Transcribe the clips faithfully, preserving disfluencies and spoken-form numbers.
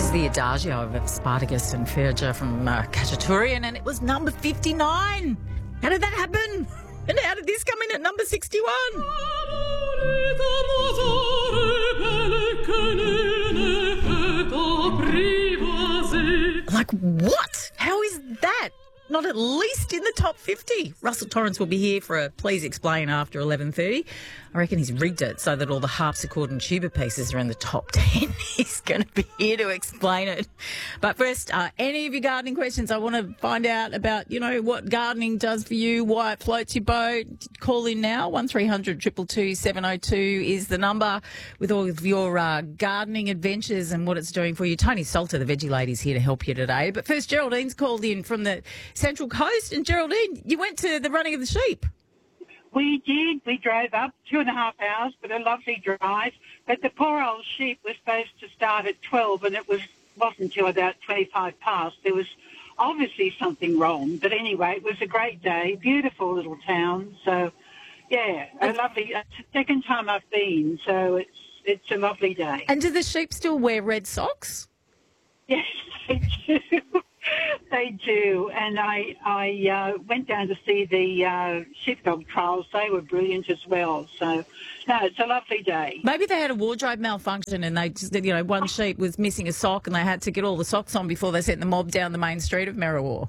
was the Adagio of Spartacus and Fergia from uh, Cacciaturian, and it was number fifty-nine. How did that happen? And how did this come in at number sixty-one? Like, what? How is that not at least in the top fifty? Russell Torrance will be here for a Please Explain after eleven thirty. I reckon he's rigged it so that all the harpsichord and tuba pieces are in the top ten. He's going to be here to explain it. But first, uh, any of your gardening questions, I want to find out about, you know, what gardening does for you, why it floats your boat. Call in now. one three hundred two two two seven oh two is the number with all of your uh, gardening adventures and what it's doing for you. Tony Salter, the Veggie Lady's here to help you today. But first, Geraldine's called in from the Central Coast. And Geraldine, you went to the running of the sheep. We did. We drove up two and a half hours, but a lovely drive. But the poor old sheep was supposed to start at twelve, and it was, wasn't until about twenty-five past. There was obviously something wrong. But anyway, it was a great day, beautiful little town. So, yeah, a lovely, it's the second time I've been, so it's it's a lovely day. And do the sheep still wear red socks? Yes, they do. They do, and I I uh, went down to see the uh, sheepdog trials. They were brilliant as well. So, no, it's a lovely day. Maybe they had a wardrobe malfunction and they just, you know, one sheep was missing a sock and they had to get all the socks on before they sent the mob down the main street of Merriwa.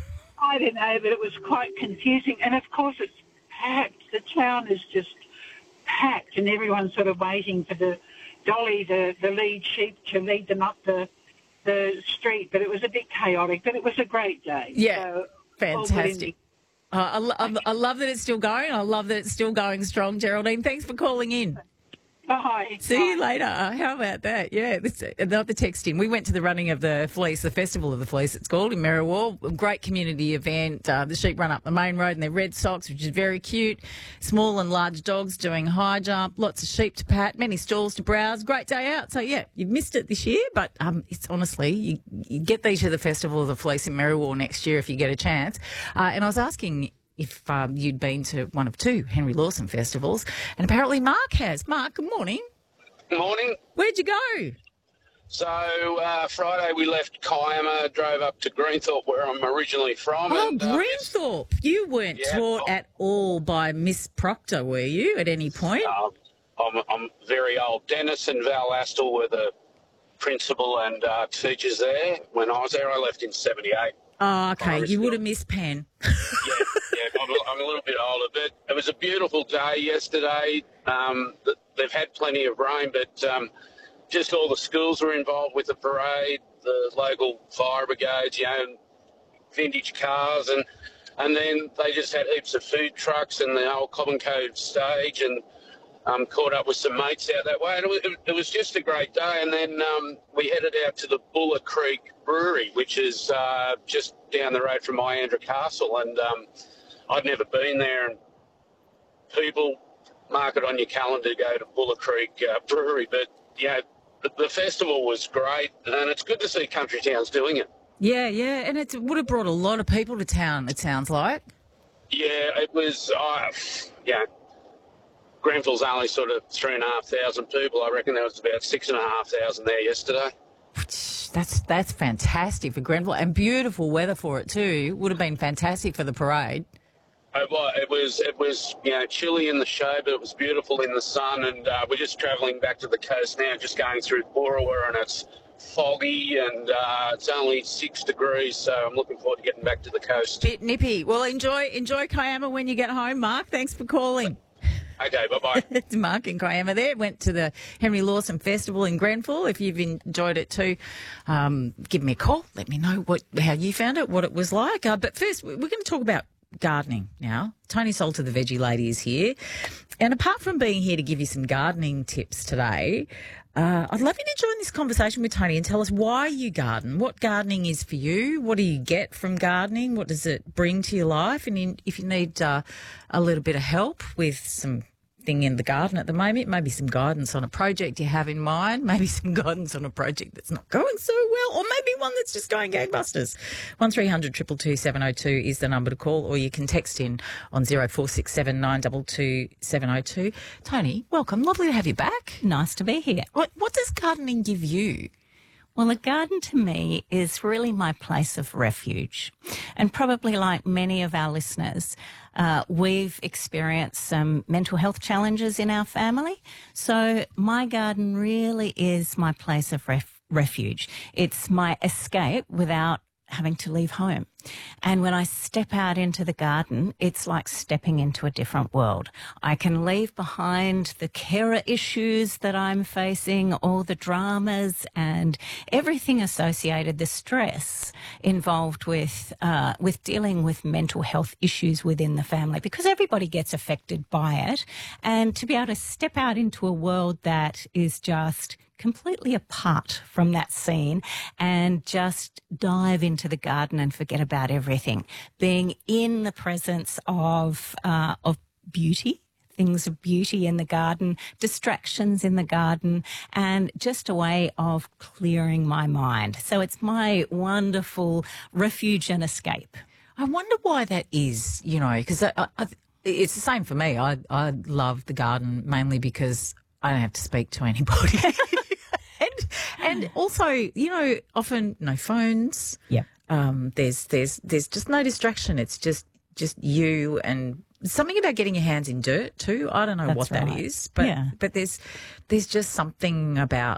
I don't know, but it was quite confusing. And, of course, it's packed. The town is just packed and everyone's sort of waiting for the dolly, the, the lead sheep, to lead them up the the street, but it was a bit chaotic, but it was a great day. Yeah, so, fantastic. Uh, I, lo- I love that it's still going. I love that it's still going strong, Geraldine. Thanks for calling in. Bye. See Bye. you later. How about that? Yeah, this, another text in. We went to the running of the Fleece, the Festival of the Fleece, it's called, in Merriwa. A great community event. Uh, the sheep run up the main road in their red socks, which is very cute. Small and large dogs doing high jump. Lots of sheep to pat. Many stalls to browse. Great day out. So, yeah, you've missed it this year, but um, it's honestly, you, you get these to the Festival of the Fleece in Merriwa next year if you get a chance. Uh, and I was asking if um, you'd been to one of two Henry Lawson festivals, and apparently Mark has. Mark, good morning. Good morning. Where'd you go? So uh, Friday we left Kiama, drove up to Greenthorpe, where I'm originally from. Oh, and, uh, Greenthorpe. You weren't yeah, taught I'm, at all by Miss Proctor, were you, at any point? Uh, I'm, I'm very old. Dennis and Val Astle were the principal and uh, teachers there. When I was there, I left in seventy-eight. Oh, okay. You would have missed Penn. yeah, yeah I'm, a, I'm a little bit older, but it was a beautiful day yesterday. Um, they've had plenty of rain, but um, just all the schools were involved with the parade, the local fire brigades, you know, vintage cars, and and then they just had heaps of food trucks and the old Common Cove stage, and um, caught up with some mates out that way. And it was, it was just a great day. And then um, we headed out to the Buller Creek Brewery, which is uh, just down the road from Iandra Castle. And um, I'd never been there. And people mark it on your calendar to go to Buller Creek uh, Brewery. But, yeah, the, the festival was great. And it's good to see country towns doing it. Yeah, yeah. And it would have brought a lot of people to town, it sounds like. Yeah, it was, uh, yeah. Grenfell's only sort of three and a half thousand people. I reckon there was about six and a half thousand there yesterday. That's that's fantastic for Grenfell, and beautiful weather for it too. Would have been fantastic for the parade. It was, it was, it was, you know, chilly in the shade, but it was beautiful in the sun. And uh, we're just travelling back to the coast now, just going through Boorowa, and it's foggy, and uh, it's only six degrees. So I'm looking forward to getting back to the coast. Bit nippy. Well, enjoy enjoy Kiama when you get home, Mark. Thanks for calling. Okay, bye-bye. It's Mark in Kiama there. Went to the Henry Lawson Festival in Grenfell. If you've enjoyed it too, um, give me a call. Let me know what how you found it, what it was like. Uh, but first, we're going to talk about gardening now. Tony Salter, the Veggie Lady, is here. And apart from being here to give you some gardening tips today, uh, I'd love you to join this conversation with Tony and tell us why you garden, what gardening is for you, what do you get from gardening, what does it bring to your life, and in, if you need uh, a little bit of help with some thing in the garden at the moment, maybe some guidance on a project you have in mind, maybe some guidance on a project that's not going so well, or maybe one that's just going gangbusters. one three hundred two two two seven oh two is the number to call, or you can text in on zero four six seven nine two two seven oh two. Tony, welcome. Lovely to have you back. Nice to be here. What, what does gardening give you? Well, the garden to me is really my place of refuge. And probably like many of our listeners, uh, we've experienced some mental health challenges in our family. So my garden really is my place of ref- refuge. It's my escape without having to leave home. And when I step out into the garden, it's like stepping into a different world. I can leave behind the carer issues that I'm facing, all the dramas and everything associated, the stress involved with uh, with dealing with mental health issues within the family, because everybody gets affected by it. And to be able to step out into a world that is just completely apart from that scene and just dive into the garden and forget about everything. Being in the presence of uh, of beauty, things of beauty in the garden, distractions in the garden, and just a way of clearing my mind. So it's my wonderful refuge and escape. I wonder why that is, you know, because I, I, it's the same for me. I, I love the garden mainly because I don't have to speak to anybody. And, and also, you know, often no phones. Yeah. Um, there's there's there's just no distraction. It's just just you and something about getting your hands in dirt too. I don't know That's what right. that is, but Yeah. but there's there's just something about